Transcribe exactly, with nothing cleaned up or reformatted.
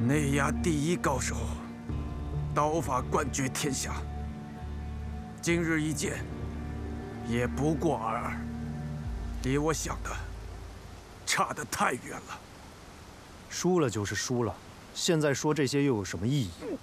内衙第一高手，刀法冠绝天下。今日一见，也不过尔尔，离我想的差得太远了。 输了就是输了，现在说这些又有什么意义？